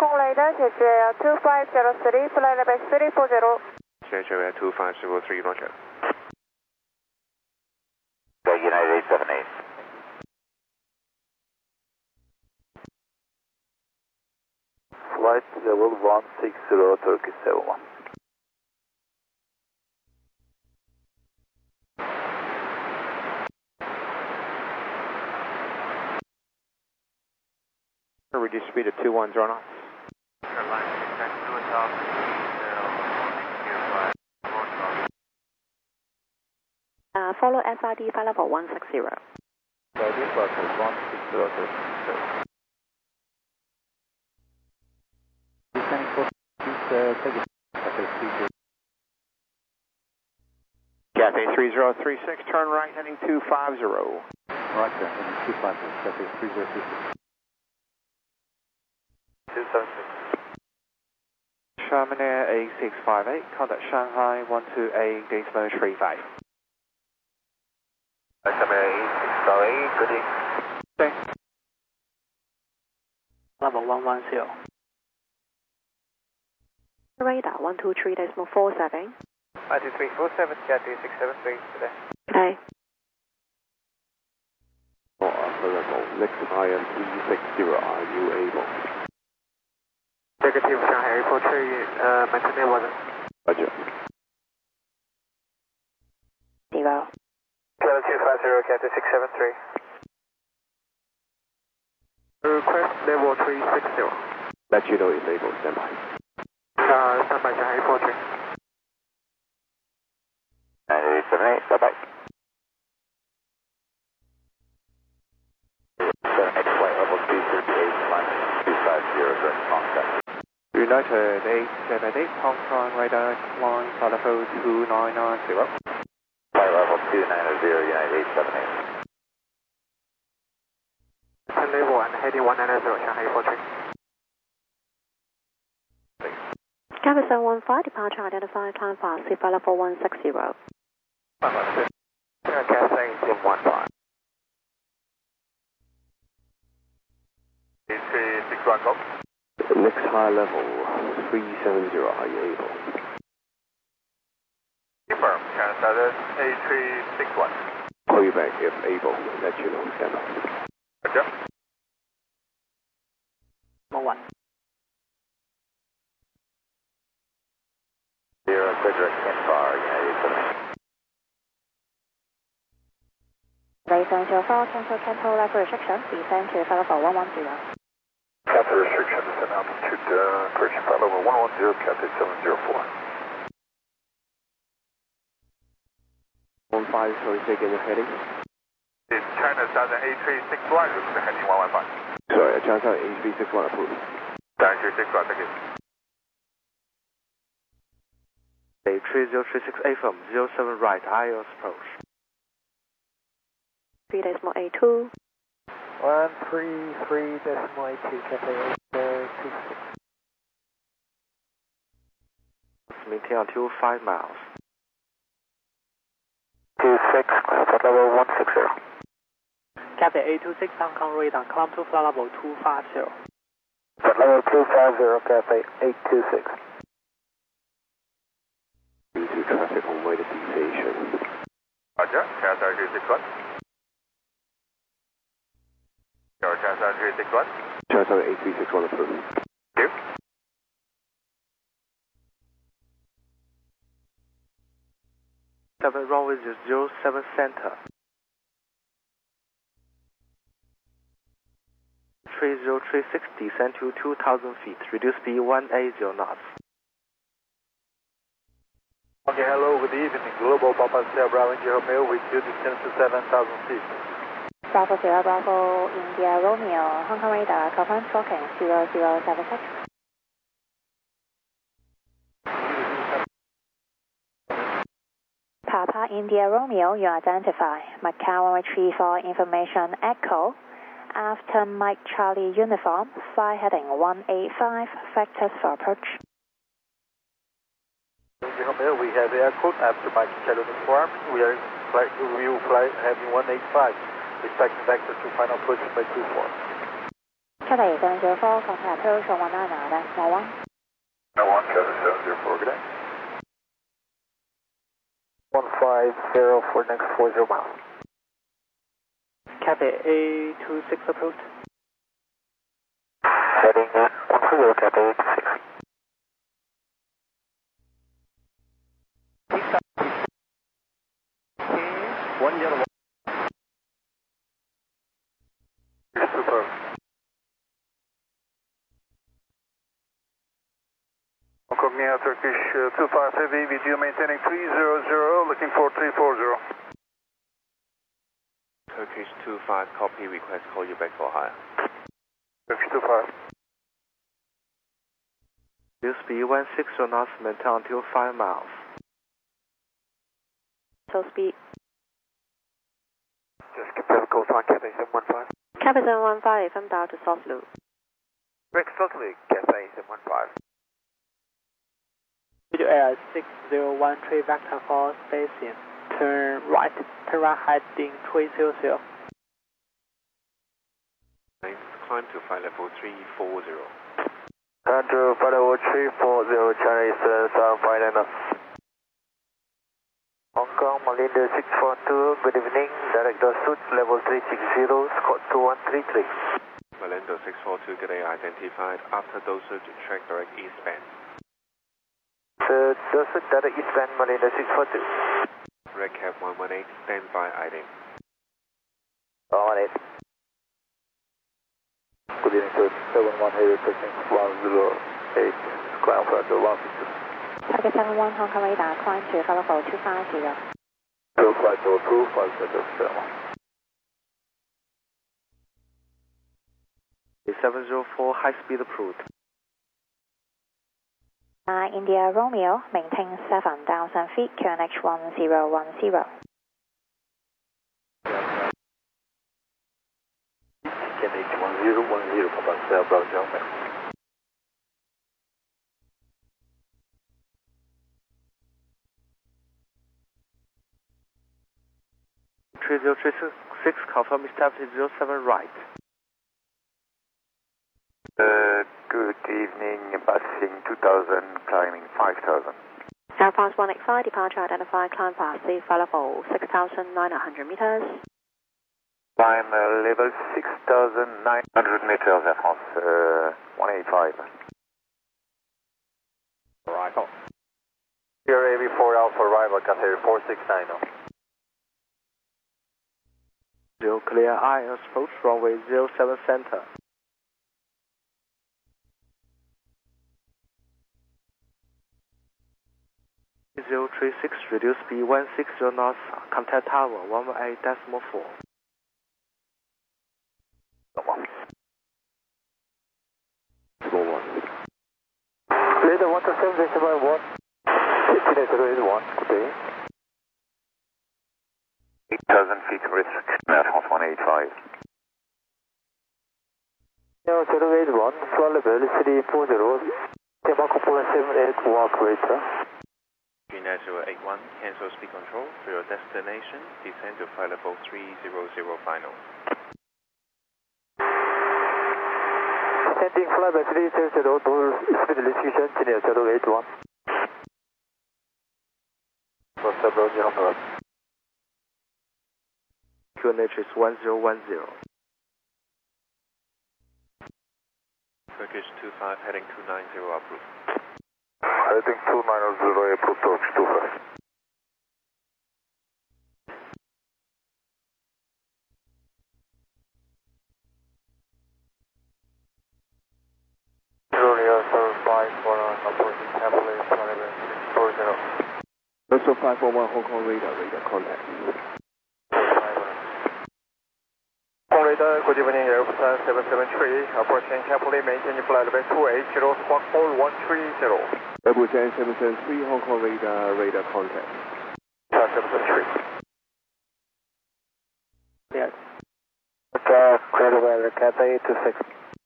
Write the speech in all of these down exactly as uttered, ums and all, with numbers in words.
Kong radar, J J L two five zero three, flight level three four zero. J J L two five zero three, roger. United eight seven eight. Flight level one six zero, Turkish seven one. Reduce speed at two one zero knots. Uh, follow S R D flight level one six zero. So this was one six zero, Turkish seven. Descending for please uh, take it. Cathay three zero three six, turn right heading two five zero. Roger, heading two five zero, Cathay three zero three six. two seven six. Sherman Air eight six five eight, contact Shanghai one two eight, Gizmo three five. Sherman Air eight six five eight, good evening. Thanks. Level one one zero. Radar one two three decimal four seven. one two three four seven, Cathay six seven three today. Okay. For upper level, next I M three six zero, are you able? Negative, Shanghai Airport three, uh, maintain airworthiness. Roger. Zero. Level two five zero, Cathay six seven three. Request level three six zero. Let you know it's able, stand by. Uh, stand by Shanghai Airport three. United eight seven eight, bye bye. seven eight, flight level two thirty-eight, climbing two five zero, direct contact. United eight seven eight, Hong Kong radar, line telephone two nine nine zero. Flight level two nine zero, United eight seven eight. Maintain level and heading one nine zero, Shanghai Airport three. Cathay seven one five, departure identified, climb fast, flight level one six zero. Cathay seven one five. eight three six one, go. Next high level, three seven zero, are you able? Confirm, Canada eight three six one. Call you back if able, let you know, stand by. Roger. one. Zero, Frederick, Infar, United eight seven eight. Descend to four, cancel, cancel, level restriction, descend to flight level one one zero. Cathay restriction, descend altitude, uh, correction, flight level one one zero, Cathay seven zero four. one five, sorry, say again, heading. It's China Southern eight three six one, heading one one five. Sorry, China eight three six one approved. eight three six one, thank you. three zero three six A from zero seven right, I O S approach. three decimal eight two. one three three decimal eight two, Cathay eight two six. Maintain altitude five miles. two six, flight level one six zero. Cathay eight two six, Hong Kong radar, climb to flight level two five zero. Flight level two five zero, Cathay eight two six. Due to traffic on way to deviation. Roger, Cathay three six one. Your Cathay three six one. China eight three six one approved. Thank you. seven runway zero seven center. three zero three six, descend to two thousand feet, reduce speed one eighty knots. Okay, hello, good evening. Global Papa Sierra Bravo India Romeo with you descend to seven thousand feet. Bravo Sierra Bravo India Romeo, Hong Kong radar, confirm tracking zero zero seven six. Papa India Romeo, you identify. Macau one three four information echo. After Mike Charlie uniform, fly heading one eight five, vectors for approach. India Romeo, we have air code after Mike Charlie uniform. We are flight, we will fly heading one eight five. Expecting vector to final approach by two four. Cathay seven zero four, contact approach on one nine nine, decimal one. I want Cathay seven zero four, good day. one five zero for next four zero miles. Cathay A two six approach. Heading one four zero, Cathay A two six. One yellow. Superb. Hong Kong Mia Turkish uh, two five heavy, V G maintaining three zero zero, looking for three four zero. Turkish two five, copy, request call you back for hire. Turkish two five. Use speed one six knots, maintain until five miles. So speed. Just confirm call sign Cathay seven one five. Cathay seven one five, FM down to South Loop. Rex Southloop, Cathay seven one five. Video Air six zero one three vector for spacing. Turn right, turn right heading three zero zero. Climb to flight level three four zero. Andrew, flight level three four zero, Chinese seven seven five nine. Hong Kong, Malinda six four two, good evening, direct suit level three six zero, Scott two one three three. Malindo six four two, good day, identified. After Dosu to track direct eastbound. So, Dosu direct eastbound, Malinda six four two. Red Cap one one eight, stand by I D. one one eight. Good evening, sir. seven one eight, requesting one zero eight, climb flight to one six two. Target seven one, Hong Kong radar, climb to flight level two five zero. Two flight to two five zero seven. seven zero four, high speed approved. Uh, India Romeo, maintain seven thousand feet, Q N H one zero one zero. Q N H one zero one zero, Papa Sierra Bravo Delta. three zero three six, confirm established zero seven right. Uh, good evening, passing two thousand, climbing five thousand. Air France one eight five, departure identified, climb fast, flight level six thousand nine hundred meters. Climb uh, level six thousand nine hundred meters, Air France uh, one eight five. Arrival. Here A V four Alpha arrival, Cathay four six nine. Zero clear, I approach runway zero seven center. zero three six, reduce speed one six zero knots, contact tower one one eight decimal four. Later one two seven decimal one, fifteen zero eight one, good day. eight thousand feet restriction, Air France one eight five. zero zero eight one, flight level three four zero, Temako four seven eight, walk rater. nine zero eight one, cancel speed control for your destination, descend to flight level three zero zero final. Descending flight level three zero zero, door speed restriction, zero zero eight one. Q N H is one zero one zero. Turkish two five, heading two nine zero, approved. Heading two nine zero, approved, Turkish two five. Julia seven five one, approaching Temple, six four zero. Also five four one, Hong Kong radar, radar contact. Hong radar, good evening, Airbusan seven seven three, approaching Temple, maintaining flight level two eight zero, squawk call one three zero. Airbusan seven seven three, Hong Kong radar, radar contact. seven seven three. Yes. Okay, clear weather, Cathay two six.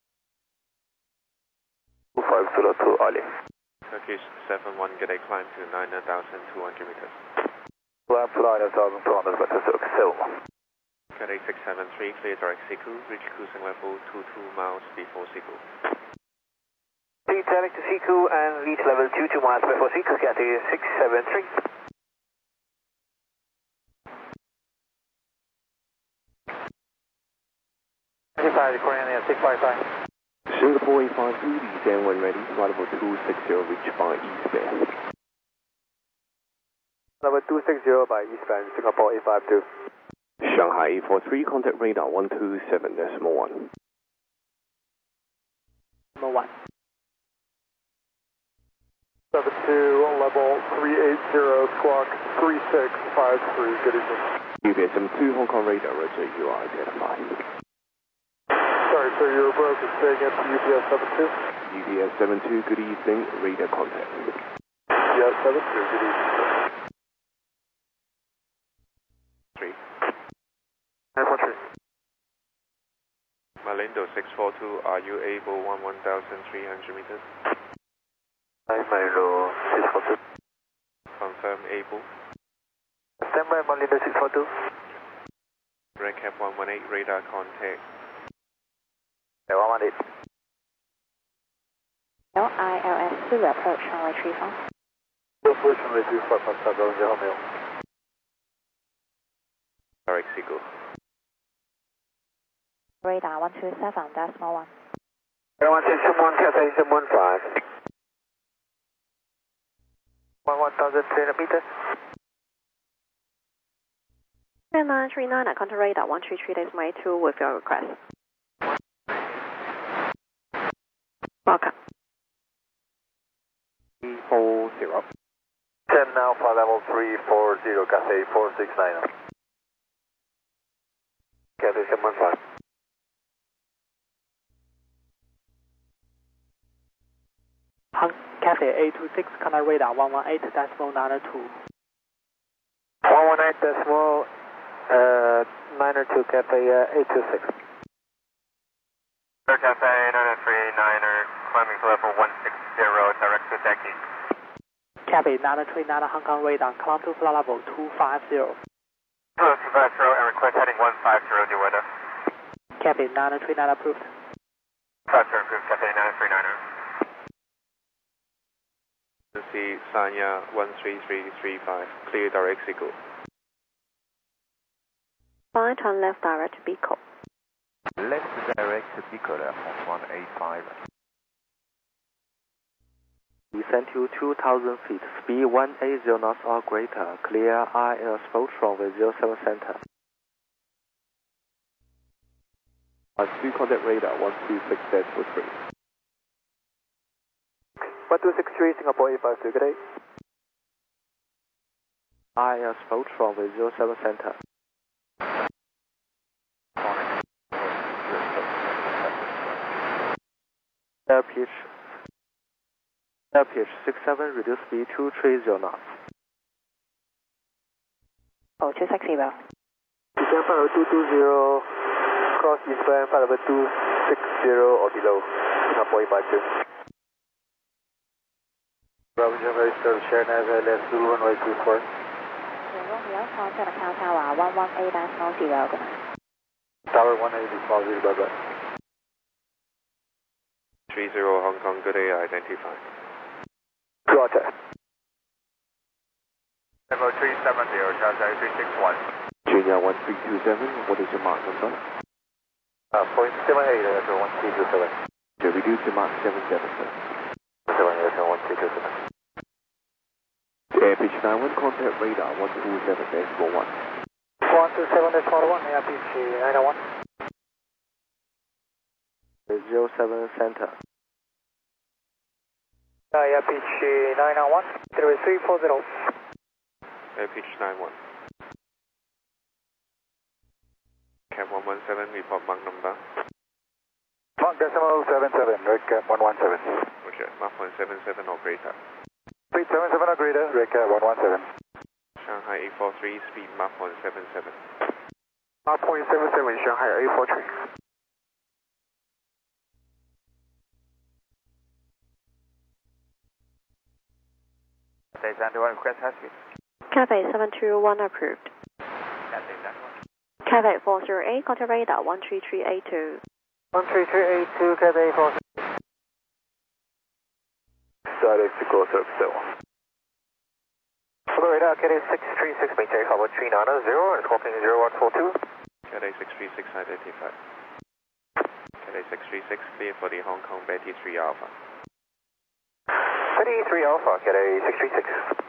two five zero two, Ali. Turkish seven one, get a climb to nine thousand two hundred meters. Climb to nine thousand two hundred meters, Selma. Cathay six seven three, clear direct Siku, reach cruising level two two miles before Siku. Clear direct to Siku and reach level two two miles before Siku, Cathay six seven three. five, Korean Air six five five. Singapore eight five two, descend when ready, flight level two six zero, reach by eastbound. Level two six zero by eastbound, Singapore eight five two. Shanghai eight four three, contact radar one two seven decimal one. Number one. seven two, level three eight zero, squawk three six five three, good evening. U B S seven two, Hong Kong radar, roger, you are identified. Sorry, sir, you were broken, saying it's U B S seven two. U B S seven two, good evening, radar contact. U B S seven two, good evening. three. nine four three. Malindo six four two, are you able one one thousand three hundred meters? Hi, Milo six four two. Confirm able. Stand by, Malindo six four two. Red Cap one one eight, radar contact. Yeah, one one eight. L I L S two, approach runway three four. Approach runway three four, contact ground zero mail. Direct Siku. Radar one two seven, decimal one. one six seven one, Cathay seven one five. one thousand three hundred meters. nine three nine, at contact radar one three three decimal eight two with your request. Welcome. three four zero. ten Alpha level three four zero, Cathay four six nine. Cathay seven one five. Cathay eight two six, contact radar one one eight decimal nine two. one one eight decimal uh, nine two, Cathay uh, eight two six. Cathay nine three niner, climbing to level one six zero, direct to Deki. Cathay nine three nine, Hong Kong radar, climb to flight level two five zero. two five zero and request heading one five zero, new weather. Cathay nine three nine approved. five zero approved, Cathay nine three niner. See Sanya one three three three five, clear direct Siku. Fine, turn left direct to Bicol. Left direct to Bicola on one eight five. Descend to two thousand feet, speed one eighty knots or greater, clear I L S approach runway zero seven center. On two contact radar one two six decimal three. one two six three, Singapore eight five two, good day. I L S approach runway zero seven center. Air pitch, air pitch six seven, reduce speed two three zero knots. Oh, two six zero. Descend flight level two two zero, cross eastbound, flight level two six zero or below, Singapore eight five two. Bravo Jungle Eastern, Shanghai, L S Zulu runway two four. Romeo, contact Macau Tower one one eight decimal zero, good night. Tower one eighty, small zero, bye bye. three zero Hong Kong, good day, identified. Roger. Level three seven zero, Shanghai three six one. Junior one three two seven, what is your mark number? Uh, point seven eight, that's one three two seven. To reduce your mark seven seven, sir. seven eight, that's one three two seven. Air pitch nine one, contact radar one two seven decimal one. one two seven decimal one, air pitch nine one. zero seven center. Uh, air pitch nine one, three four zero. Air pitch nine one. Cap one one seven, report mark number. Mark decimal seven seven, red cap one one seven. Roger, mark one seven seven or greater. Speed seven seven or greater, red cap one one seven. Shanghai eight four three, speed mark one seven seven. Mark point seven seven, Shanghai eight four three. Cathay seven one, request husky. Cathay seven two one approved. Cathay seven one. Cathay four zero eight, contact radar one three three eight two. one three three eight two, Cathay four zero eight. Static to go to Epsilon. Hello, radar, Cathay six three six, maintain forward three nine zero and squawking zero one four two. Cathay six three six identified. Cathay six three six, clear for the Hong Kong Betty three Alpha. Betty three Alpha, Cathay six three six.